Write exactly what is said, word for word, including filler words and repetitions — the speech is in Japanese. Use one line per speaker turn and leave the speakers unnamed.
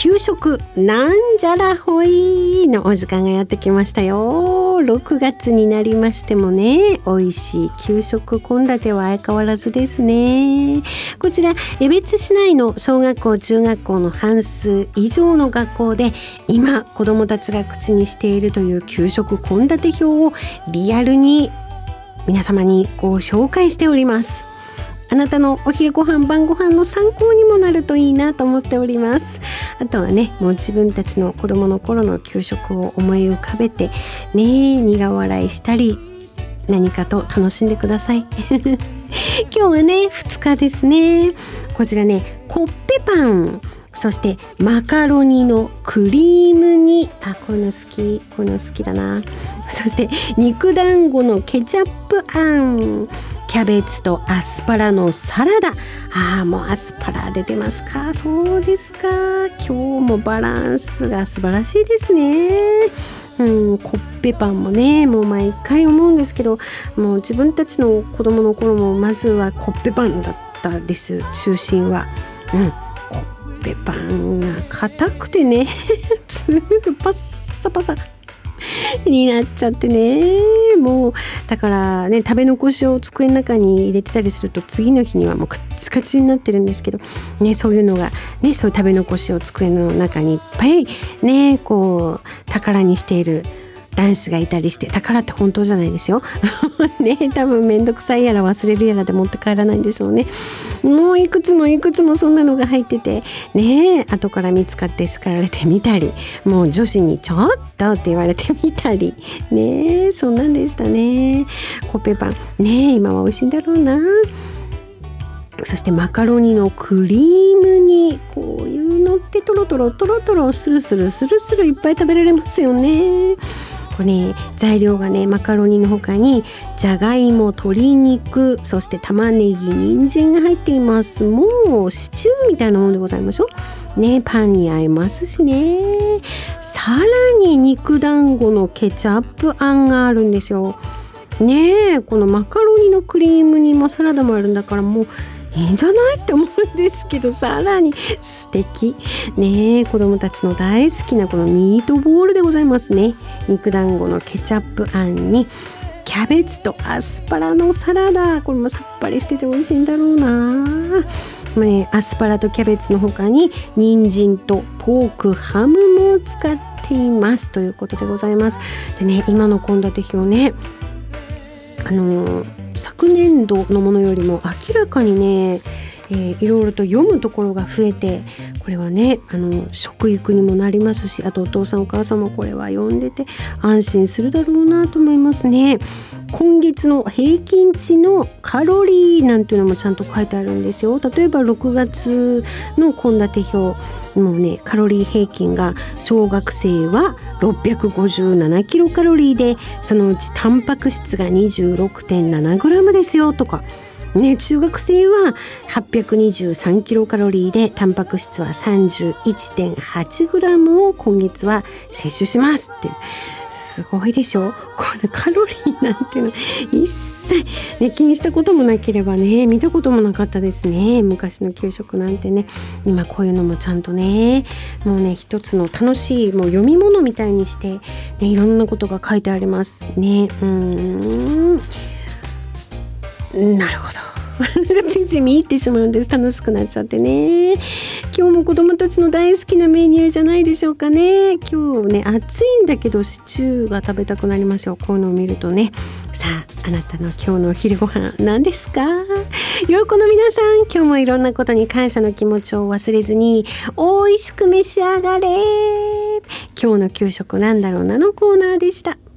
給食なんじゃらほいのお時間がやってきましたよ。ろくがつになりましてもね、美味しい給食献立は相変わらずですね。こちら江別市内の小学校中学校の半数以上の学校で今子どもたちが口にしているという給食献立表をリアルに皆様にご紹介しております。あなたのお昼ご飯晩ご飯の参考にもなるといいなと思っております。あとはね、もう自分たちの子供の頃の給食を思い浮かべてね、苦笑いしたり何かと楽しんでください今日はねふつかですね。こちらね、コッペパン、そしてマカロニのクリーム煮、あ、こういうの好き、こういうの好きだな。そして肉団子のケチャップあん、キャベツとアスパラのサラダ。ああ、もうアスパラ出てますか。そうですか。今日もバランスが素晴らしいですね。うん、コッペパンもね、もう毎回思うんですけど、もう自分たちの子供の頃もまずはコッペパンだったです。中心は、うん、コッペパンが硬くてねすぐパッサパサになっちゃってね、もうだからね、食べ残しを机の中に入れてたりすると次の日にはもうカッチカチになってるんですけどね、そういうのがね、そういう食べ残しを机の中にいっぱいね、こう宝にしている男子がいたりして、宝って本当じゃないですよね、多分めんどくさいやら忘れるやらで持って帰らないんでしょうね。もういくつもいくつもそんなのが入っててね、後から見つかって叱られてみたり、もう女子にちょっとって言われてみたりね、そんなんでしたね。コッペパンね、今は美味しいんだろうな。そしてマカロニのクリーム煮、こういうのってトロトロトロトロスルスルスルスルいっぱい食べられますよね。これね、材料がね、マカロニの他にじゃがいも、鶏肉、そして玉ねぎ、人参が入っています。もうシチューみたいなものでございましょうね。パンに合いますしね。さらに肉団子のケチャップあんがあるんですよね。このマカロニのクリームにもサラダもあるんだから、もういいんじゃないって思うんですけど、さらに素敵ね。子供たちの大好きなこのミートボールでございますね。肉団子のケチャップあんにキャベツとアスパラのサラダ、これもさっぱりしてて美味しいんだろうな。ね、アスパラとキャベツの他に人参とポーク、ハムも使っていますということでございます。でね、今の献立表ね、あの昨年度のものよりも明らかにね、えー、いろいろと読むところが増えて、これはね、あの食育にもなりますし、あとお父さんお母さんもこれは読んでて安心するだろうなと思いますね。今月の平均値のカロリーなんていうのもちゃんと書いてあるんですよ。例えばろくがつの献立表もうね、カロリー平均が小学生はろっぴゃくごじゅうななキロカロリーで、そのうちタンパク質が にじゅうろくてんななグラム ですよとかね、中学生ははっぴゃくにじゅうさんキロカロリーでタンパク質は さんじゅういってんはちグラム を今月は摂取しますっていう、すごいでしょ。このカロリーなんていうの一切、ね、気にしたこともなければね、見たこともなかったですね。昔の給食なんてね。今こういうのもちゃんとね、もうね、一つの楽しいもう読み物みたいにして、ね、いろんなことが書いてありますね。うーん、なるほどついつい見入ってしまうんです。楽しくなっちゃってね。今日も子どもたちの大好きなメニューじゃないでしょうかね。今日ね、暑いんだけどシチューが食べたくなりますよ。こういうのを見るとね。さあ、あなたの今日のお昼ご飯何ですか。よい子の皆さん、今日もいろんなことに感謝の気持ちを忘れずに美味しく召し上がれ。今日の給食なんだろうなのコーナーでした。